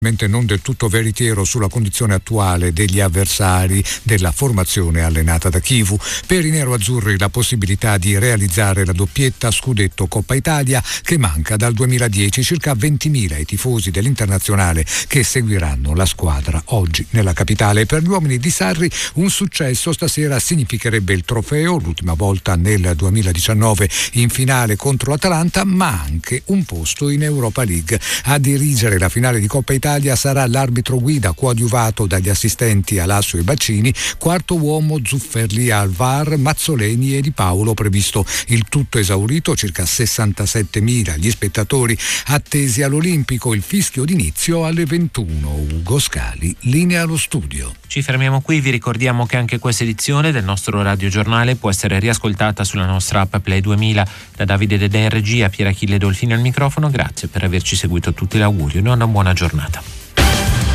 non del tutto veritiero sulla condizione attuale degli avversari della formazione allenata da Chivu. Per i neroazzurri la possibilità di realizzare la doppietta scudetto Coppa Italia che manca dal 2010, circa 20.000 i tifosi dell'Internazionale che seguiranno la squadra oggi nella capitale. Per gli uomini di Sarri un successo stasera significherebbe il trofeo, l'ultima volta nel 2019 in finale contro l'Atalanta, ma anche un posto in Europa League. A dirigere la finale di Coppa Italia sarà l'arbitro guida coadiuvato dagli assistenti Alasso e Baccini, quarto uomo Zufferli al VAR, Mazzoleni e Di Paolo. Previsto il tutto esaurito, circa 67.000 gli spettatori attesi all'Olimpico, il fischio d'inizio alle 21. Ugo Scali, linea allo studio. Ci fermiamo qui, vi ricordiamo che anche questa edizione del nostro radiogiornale può essere riascoltata sulla nostra app Play 2000. Da Davide Dedè in regia, Pier Achille Dolfini al microfono, grazie per averci seguito tutti, l'augurio di una buona giornata.